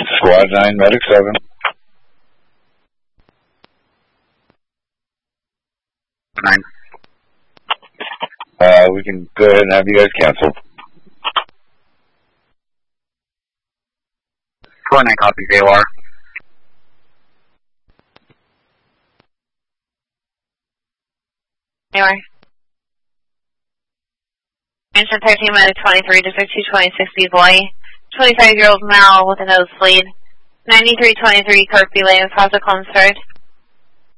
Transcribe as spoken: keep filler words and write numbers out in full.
Squad nine, Medic seven. Nine. Uh, we can go ahead and have you guys canceled. Squad nine copies A O R. Anywhere. Engine thirteen, Medic twenty-three, District two twenty-six, B boy. twenty-five-year-old male with a nosebleed. ninety-three twenty-three, Kirkby Lane, Plaza Chelmsford.